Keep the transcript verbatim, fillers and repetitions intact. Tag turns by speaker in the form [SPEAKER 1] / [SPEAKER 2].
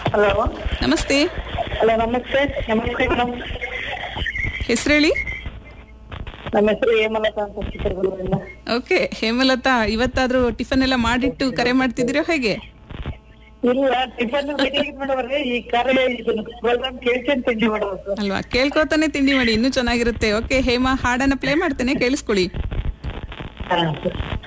[SPEAKER 1] Hello
[SPEAKER 2] ನಮಸ್ತೆ.
[SPEAKER 1] Hello ನಮಸ್ತೆ ನಮಸ್ತೆ ಮೇಡಮ್.
[SPEAKER 2] ಹೆಸರು ಹೇಳಿ.
[SPEAKER 1] ನಮ್ಮ ಹೆಸರು ಹೇಮಲತಾ ಅಂತ ಚಿತ್ರದುರ್ಗದಿಂದ.
[SPEAKER 2] ಓಕೆ ಹೇಮಲತಾ, ಇವತ್ತಾದ್ರೂ ಟಿಫನ್ ಎಲ್ಲ ಮಾಡಿಟ್ಟು ಕರೆ ಮಾಡ್ತಿದ್ದೀರಾ ಹೇಗೆ?
[SPEAKER 1] ಇಲ್ಲ ಟಿಫನ್ ಮೇಡವ್ರೆ, ಈ ಕಾರ್ಯ ಪ್ರೋಗ್ರಾಮ್ ಕೇಳ್ಕೊಂಡು ತಿಂಡಿ ಮಾಡೋದು
[SPEAKER 2] ಅಲ್ವಾ, ಕೇಳ್ಕೊತಾನೆ ತಿಂಡಿ ಮಾಡಿ, ಇನ್ನೂ ಚೆನ್ನಾಗಿರುತ್ತೆ. ಓಕೆ ಹೇಮಾ, ಹಾಡನ್ನ ಪ್ಲೇ ಮಾಡ್ತೇನೆ, ಕೇಳಿಸ್ಕೊಳ್ಳಿ.
[SPEAKER 1] ಹಾ